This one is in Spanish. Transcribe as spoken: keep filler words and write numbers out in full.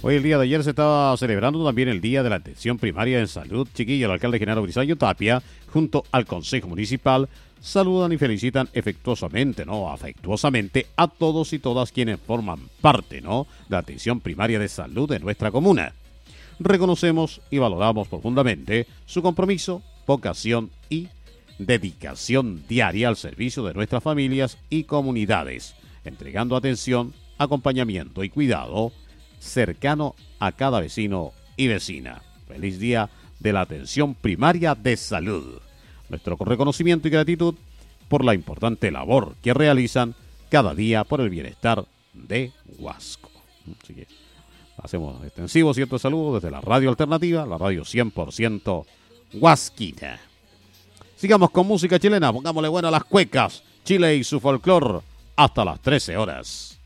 Hoy, el día de ayer, se estaba celebrando también el Día de la Atención Primaria en Salud. Chiquillo, el alcalde Genaro Brizaño Tapia, junto al Consejo Municipal, saludan y felicitan efectuosamente, ¿no? Afectuosamente a todos y todas quienes forman parte, ¿no? De la atención primaria de salud de nuestra comuna. Reconocemos y valoramos profundamente su compromiso, vocación y dedicación diaria al servicio de nuestras familias y comunidades, entregando atención, acompañamiento y cuidado cercano a cada vecino y vecina. Feliz Día de la Atención Primaria de Salud. Nuestro reconocimiento y gratitud por la importante labor que realizan cada día por el bienestar de Huasco. Así que hacemos extensivos ciertos saludos desde la radio alternativa, la radio cien por ciento huasquita. Sigamos con música chilena, pongámosle buena a las cuecas, Chile y su folclor, hasta las trece horas.